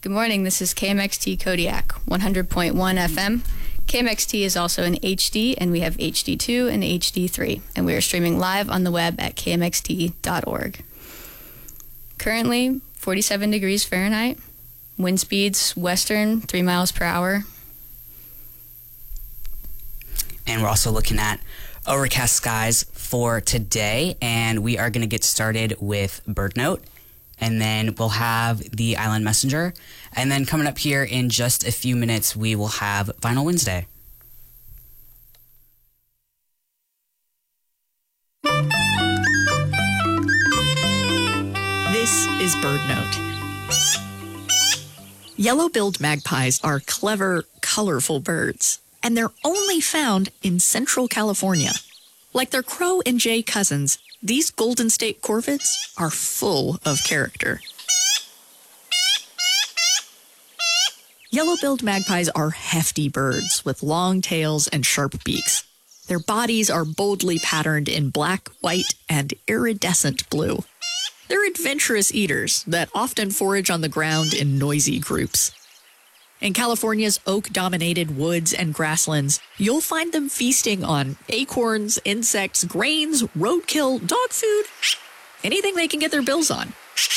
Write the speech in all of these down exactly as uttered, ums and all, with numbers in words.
Good morning, this is K M X T Kodiak, one hundred point one F M. K M X T is also in H D, and we have H D two and H D three, and we are streaming live on the web at k m x t dot org. Currently, forty-seven degrees Fahrenheit, wind speeds western, three miles per hour. And we're also looking at overcast skies for today, and we are going to get started with Bird Note. And then we'll have the Island Messenger. And then coming up here in just a few minutes, we will have Vinyl Wednesday. This is Bird Note. Yellow-billed magpies are clever, colorful birds, and they're only found in Central California. Like their crow and jay cousins, these Golden State corvids are full of character. Yellow-billed magpies are hefty birds with long tails and sharp beaks. Their bodies are boldly patterned in black, white, and iridescent blue. They're adventurous eaters that often forage on the ground in noisy groups. In California's oak-dominated woods and grasslands, you'll find them feasting on acorns, insects, grains, roadkill, dog food, anything they can get their bills on.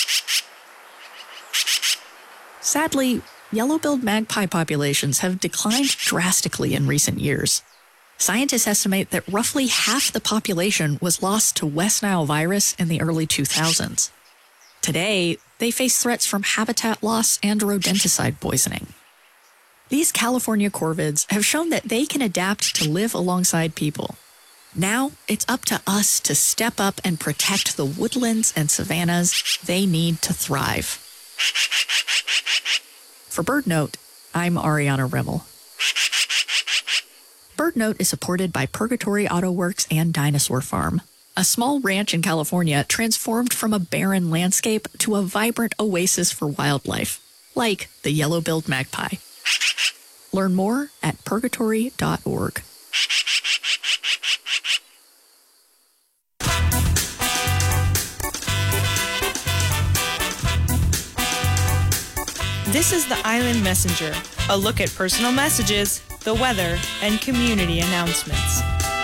Sadly, yellow-billed magpie populations have declined drastically in recent years. Scientists estimate that roughly half the population was lost to West Nile virus in the early two thousands. Today, they face threats from habitat loss and rodenticide poisoning. These California corvids have shown that they can adapt to live alongside people. Now, it's up to us to step up and protect the woodlands and savannas they need to thrive. For Bird Note, I'm Ariana Rimmel. Bird Note is supported by Purgatory Auto Works and Dinosaur Farm, a small ranch in California transformed from a barren landscape to a vibrant oasis for wildlife, like the yellow-billed magpie. Learn more at purgatory dot org. This is the Island Messenger, a look at personal messages, the weather, and community announcements.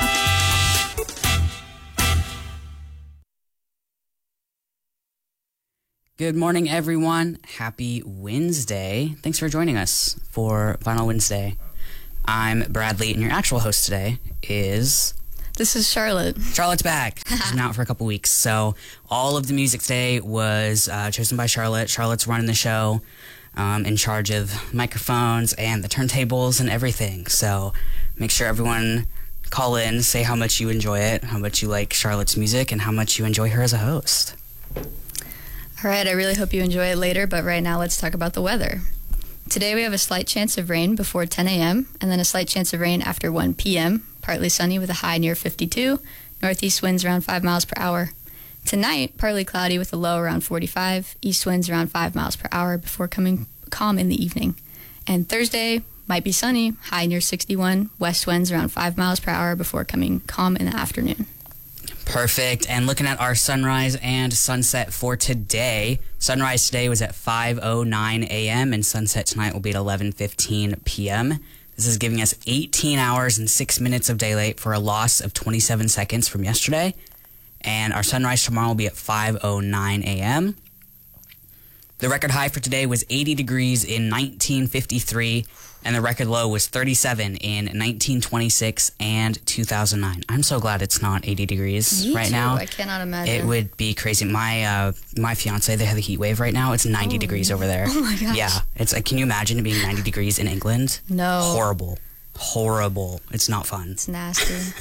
Good morning, everyone. Happy Wednesday. Thanks for joining us for Vinyl Wednesday. I'm Bradley, and your actual host today is... This is Charlotte. Charlotte's back. She's been out for a couple weeks. So all of the music today was uh, chosen by Charlotte. Charlotte's running the show, um, in charge of microphones and the turntables and everything. So make sure everyone call in, say how much you enjoy it, how much you like Charlotte's music, and how much you enjoy her as a host. All right, I really hope you enjoy it later, but right now let's talk about the weather. Today we have a slight chance of rain before ten a.m., and then a slight chance of rain after one p.m., partly sunny with a high near fifty-two, northeast winds around five miles per hour. Tonight, partly cloudy with a low around forty-five, east winds around five miles per hour before coming calm in the evening. And Thursday, might be sunny, high near sixty-one, west winds around five miles per hour before coming calm in the afternoon. Perfect. And looking at our sunrise and sunset for today, sunrise today was at five oh nine a.m. and sunset tonight will be at eleven fifteen p.m. This is giving us eighteen hours and six minutes of daylight for a loss of twenty-seven seconds from yesterday. And our sunrise tomorrow will be at five oh nine a.m. The record high for today was eighty degrees in nineteen fifty-three, and the record low was thirty-seven in nineteen twenty-six and two thousand nine. I'm so glad it's not eighty degrees Me right too. now. I cannot imagine. It would be crazy. My uh, my fiance, they have a heat wave right now. It's ninety oh. degrees over there. Oh my gosh. Yeah, it's like, can you imagine it being ninety degrees in England? No. Horrible, horrible. It's not fun. It's nasty.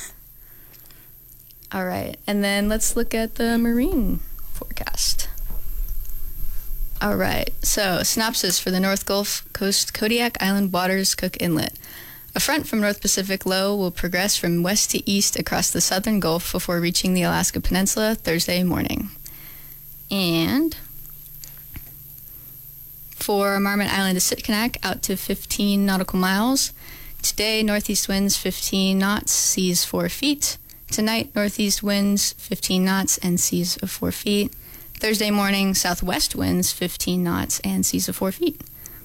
All right, and then let's look at the marine forecast. All right, so synopsis for the North Gulf Coast Kodiak Island waters, Cook Inlet. A front from North Pacific low will progress from west to east across the southern Gulf before reaching the Alaska Peninsula Thursday morning. And for Marmot Island to Sitkinak, out to fifteen nautical miles. Today, northeast winds fifteen knots, seas four feet. Tonight, northeast winds fifteen knots and seas of four feet. Thursday morning, southwest winds fifteen knots and seas of four feet.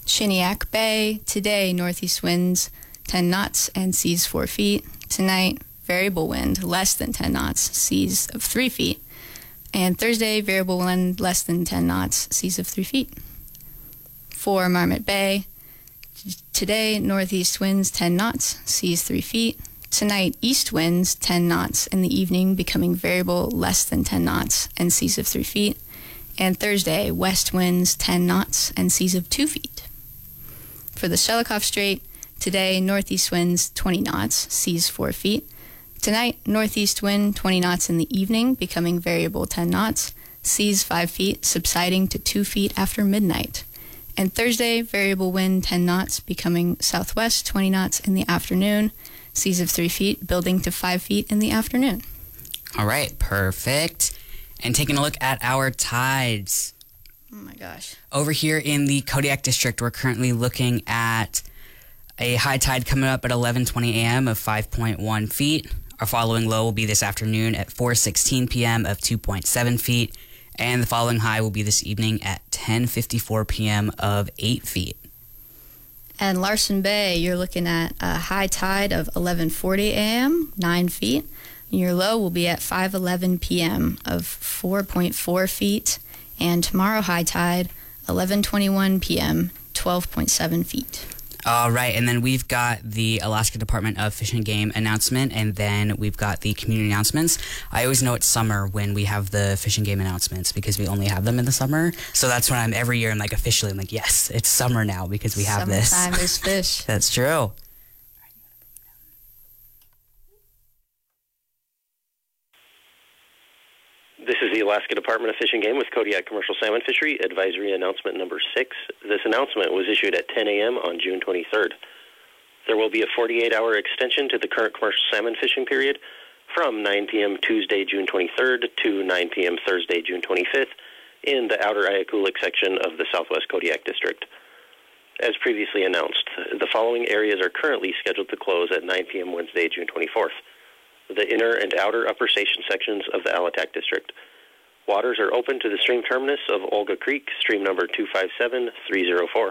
Chiniac Bay, today northeast winds ten knots and seas four feet. Tonight, variable wind less than ten knots, seas of three feet. And Thursday, variable wind less than ten knots, seas of three feet. For Marmot Bay, today northeast winds ten knots, seas three feet. Tonight, east winds ten knots in the evening, becoming variable less than ten knots and seas of three feet. And Thursday, west winds ten knots and seas of two feet. For the Shelikof Strait, today, northeast winds twenty knots, seas four feet. Tonight, northeast wind twenty knots in the evening, becoming variable ten knots, seas five feet, subsiding to two feet after midnight. And Thursday, variable wind ten knots, becoming southwest twenty knots in the afternoon, seas of three feet, building to five feet in the afternoon. All right, perfect. And taking a look at our tides. Oh my gosh. Over here in the Kodiak District, we're currently looking at a high tide coming up at eleven twenty a.m. of five point one feet. Our following low will be this afternoon at four sixteen p.m. of two point seven feet. And the following high will be this evening at ten fifty-four p.m. of eight feet. And Larsen Bay, you're looking at a high tide of eleven forty a.m., nine feet. And your low will be at five eleven p.m. of four point four feet. And tomorrow high tide, eleven twenty-one p.m., twelve point seven feet. All right, and then we've got the Alaska Department of Fish and Game announcement, and then we've got the community announcements. I always know it's summer when we have the Fish and Game announcements because we only have them in the summer. So that's when I'm every year I'm like officially I'm like, yes, it's summer now because we have this. Summertime is fish. That's true. This is the Alaska Department of Fish and Game with Kodiak Commercial Salmon Fishery Advisory Announcement Number six. This announcement was issued at ten a.m. on June twenty-third. There will be a forty-eight hour extension to the current commercial salmon fishing period from nine p.m. Tuesday, June twenty-third to nine p.m. Thursday, June twenty-fifth in the outer Ayakulik section of the Southwest Kodiak District. As previously announced, the following areas are currently scheduled to close at nine p.m. Wednesday, June twenty-fourth. The inner and outer upper station sections of the Alatak District. Waters are open to the stream terminus of Olga Creek, stream number two five seven three zero four.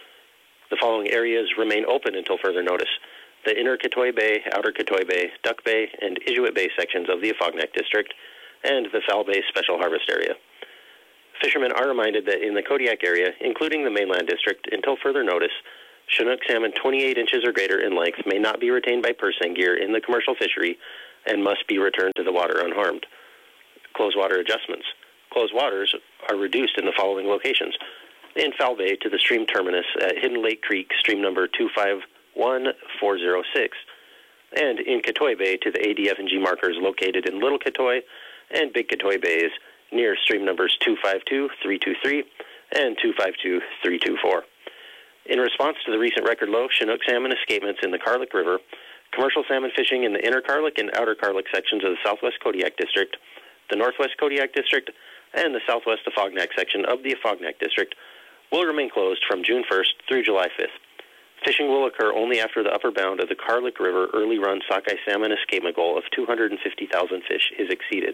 The following areas remain open until further notice. The inner Kitoi Bay, outer Kitoi Bay, Duck Bay, and Inuit Bay sections of the Afognak District, and the Foul Bay Special Harvest Area. Fishermen are reminded that in the Kodiak area, including the mainland district, until further notice, Chinook salmon twenty-eight inches or greater in length may not be retained by purse seine gear in the commercial fishery and must be returned to the water unharmed. Closed water adjustments. Closed waters are reduced in the following locations. In Foul Bay to the stream terminus at Hidden Lake Creek, stream number two five one four zero six, and in Kitoi Bay to the A D F and G markers located in Little Kitoi and Big Kitoi Bays near stream numbers two five two three two three and two five two three two four. In response to the recent record low Chinook salmon escapements in the Karlik River, commercial salmon fishing in the inner Karlik and outer Karlik sections of the Southwest Kodiak District, the Northwest Kodiak District, and the Southwest Afognak section of the Afognak District will remain closed from June first through July fifth. Fishing will occur only after the upper bound of the Karlik River early run sockeye salmon escapement goal of two hundred fifty thousand fish is exceeded.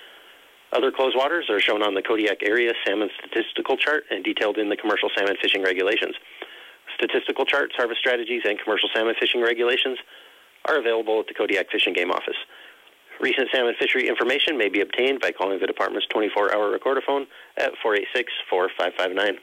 Other closed waters are shown on the Kodiak Area Salmon Statistical Chart and detailed in the Commercial Salmon Fishing Regulations. Statistical charts, harvest strategies, and commercial salmon fishing regulations are available at the Kodiak Fish and Game Office. Recent salmon fishery information may be obtained by calling the department's twenty-four hour recorder phone at four eight six, four five five nine.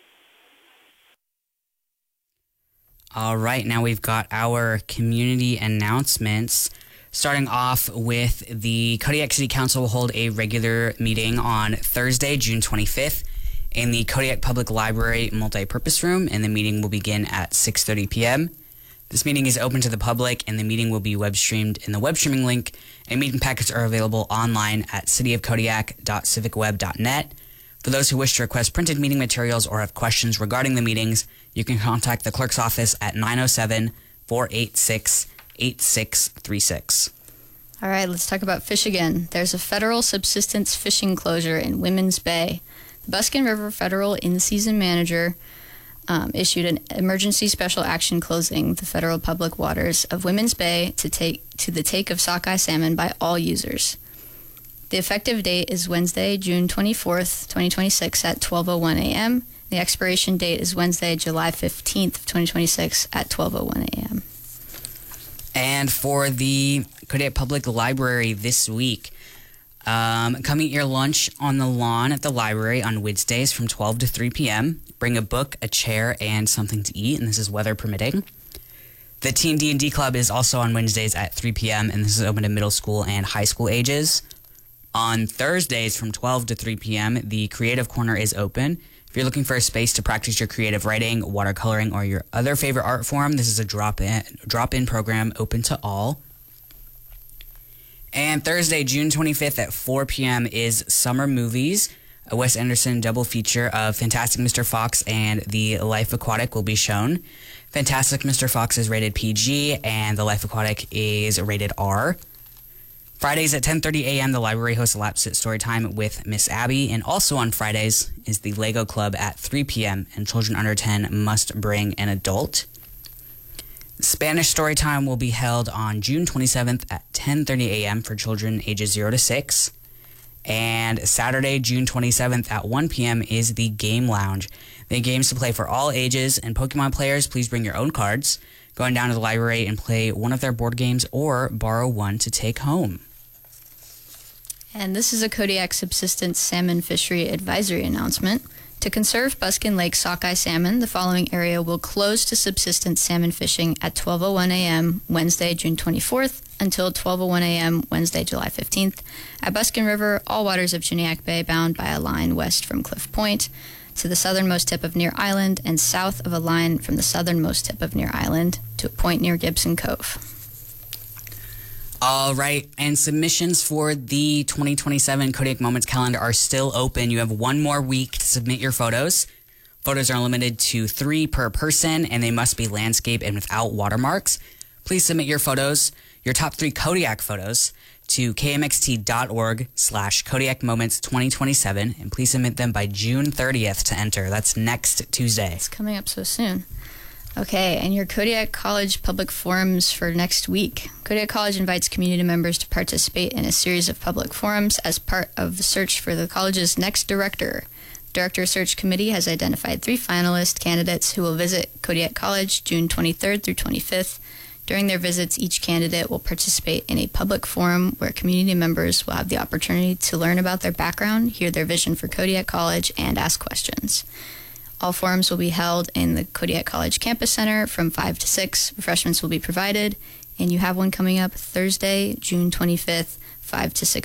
All right, now we've got our community announcements. Starting off with the Kodiak City Council will hold a regular meeting on Thursday, June twenty-fifth in the Kodiak Public Library multi-purpose room, and the meeting will begin at six thirty p.m. This meeting is open to the public, and the meeting will be web streamed in the web streaming link, and meeting packets are available online at city of kodiak dot civic web dot net. For those who wish to request printed meeting materials or have questions regarding the meetings, you can contact the clerk's office at nine oh seven, four eight six, eight six three six. All right, let's talk about fish again. There's a federal subsistence fishing closure in Women's Bay. The Buskin River Federal In-Season Manager um, issued an emergency special action closing the federal public waters of Women's Bay to take to the take of sockeye salmon by all users. The effective date is Wednesday, June twenty-fourth, twenty twenty-six at twelve oh one a.m. The expiration date is Wednesday, July fifteenth, twenty twenty-six at twelve oh one a.m. And for the Kodiak Public Library this week, um, come eat your lunch on the lawn at the library on Wednesdays from twelve to three p.m. Bring a book, a chair, and something to eat, and this is weather permitting. The Teen D and D Club is also on Wednesdays at three p.m., and this is open to middle school and high school ages. On Thursdays from twelve to three p.m., the Creative Corner is open. If you're looking for a space to practice your creative writing, watercoloring, or your other favorite art form, this is a drop-in drop-in program open to all. And Thursday, June twenty-fifth at four p.m. is Summer Movies. A Wes Anderson double feature of Fantastic Mister Fox and The Life Aquatic will be shown. Fantastic Mister Fox is rated P G, and The Life Aquatic is rated R. Fridays at ten thirty a.m., the library hosts a lap sit story time with Miss Abby, and also on Fridays is the Lego Club at three p.m., and children under ten must bring an adult. Spanish story time will be held on June twenty-seventh at ten thirty a.m. for children ages zero to six. And Saturday, June twenty-seventh at one p.m. is the Game Lounge. They have games to play for all ages, and Pokemon players, please bring your own cards. Going down to the library and play one of their board games or borrow one to take home. And this is a Kodiak Subsistence Salmon Fishery Advisory announcement. To conserve Buskin Lake sockeye salmon, the following area will close to subsistence salmon fishing at twelve oh one a.m. Wednesday, June twenty-fourth until twelve oh one a.m. Wednesday, July fifteenth. At Buskin River, all waters of Chiniak Bay bound by a line west from Cliff Point to the southernmost tip of Near Island and south of a line from the southernmost tip of Near Island to a point near Gibson Cove. All right, and submissions for the twenty twenty-seven Kodiak Moments calendar are still open. You have one more week to submit your photos. Photos are limited to three per person, and they must be landscape and without watermarks. Please submit your photos, your top three Kodiak photos, to kmxt.org slash Kodiak Moments 2027, and please submit them by June thirtieth to enter. That's next Tuesday. It's coming up so soon. Okay, and your Kodiak College public forums for next week. Kodiak College invites community members to participate in a series of public forums as part of the search for the college's next director. Director Search Committee has identified three finalist candidates who will visit Kodiak College June twenty-third through twenty-fifth. During their visits, each candidate will participate in a public forum where community members will have the opportunity to learn about their background, hear their vision for Kodiak College, and ask questions. All forums will be held in the Kodiak College Campus Center from five to six. Refreshments will be provided, and you have one coming up Thursday, June twenty-fifth, five to six